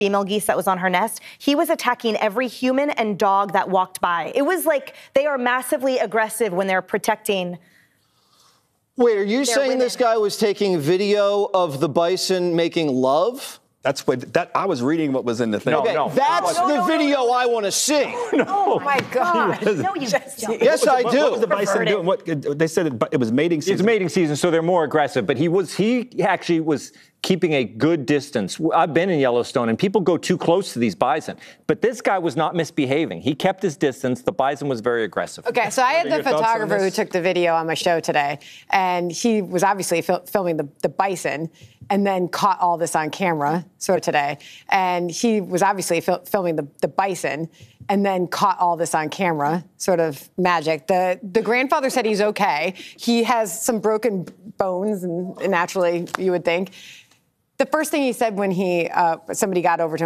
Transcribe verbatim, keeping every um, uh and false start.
female geese that was on her nest. He was attacking every human and dog that walked by. It was like they are massively aggressive when they're protecting. Wait, are you saying women. this guy was taking video of the bison making love? That's what that I was reading what was in the thing. Okay, no. that's No, the no, no, video no. I want to see. Oh my God! No, you just don't. Yes, I What- do. What was the bison Perverted. doing? What they said it, it was mating season. It's mating season, so they're more aggressive. But he was he actually was keeping a good distance. I've been in Yellowstone, and people go too close to these bison. But this guy was not misbehaving. He kept his distance. The bison was very aggressive. Okay, so I had What are the your thoughts on photographer who this? took the video on my show today, and he was obviously fil- filming the, the bison and then caught all this on camera, sort of today. And he was obviously fil- filming the, the bison and then caught all this on camera, sort of magic. The the grandfather said he's okay. He has some broken bones, and, and naturally, you would think. The first thing he said when he uh, somebody got over to him